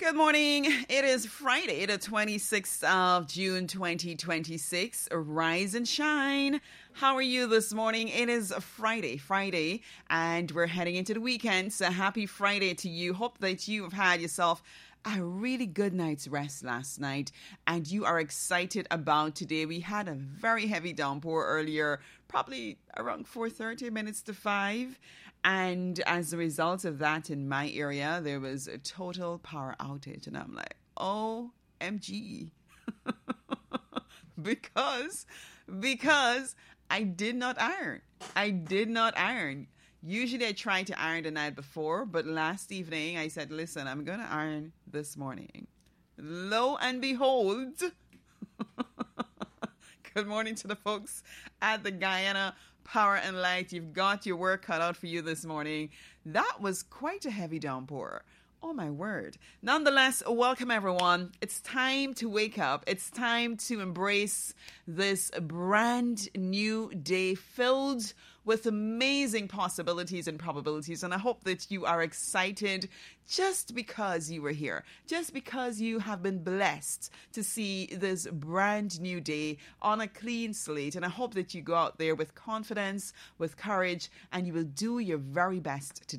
Good morning. It is Friday, the 26th of June, 2026. Rise and shine. How are you this morning? It is Friday, and we're heading into the weekend. So happy Friday to you. Hope that you have had yourself a really good night's rest last night and you are excited about today. We had a very heavy downpour earlier, probably around 4:30 minutes to 5. And as a result of that, in my area, there was a total power outage. And I'm like, OMG. because I did not iron. Usually I try to iron the night before, but last evening I said, listen, I'm going to iron this morning. Lo and behold, good morning to the folks at the Guyana Power and Light. You've got your work cut out for you this morning. That was quite a heavy downpour. Oh, my word. Nonetheless, welcome, everyone. It's time to wake up. It's time to embrace this brand new day filled with amazing possibilities and probabilities. And I hope that you are excited just because you were here, just because you have been blessed to see this brand new day on a clean slate. And I hope that you go out there with confidence, with courage, and you will do your very best today.